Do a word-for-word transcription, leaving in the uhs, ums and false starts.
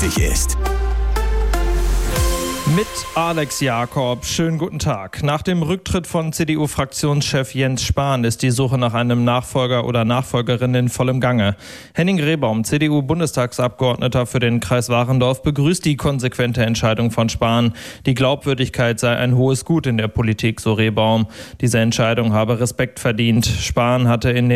wichtig ist. Mit Alex Jakob. Schönen guten Tag. Nach dem Rücktritt von C D U-Fraktionschef Jens Spahn ist die Suche nach einem Nachfolger oder Nachfolgerin in vollem Gange. Henning Rehbaum, C D U-Bundestagsabgeordneter für den Kreis Warendorf, begrüßt die konsequente Entscheidung von Spahn. Die Glaubwürdigkeit sei ein hohes Gut in der Politik, so Rehbaum. Diese Entscheidung habe Respekt verdient. Spahn hatte in den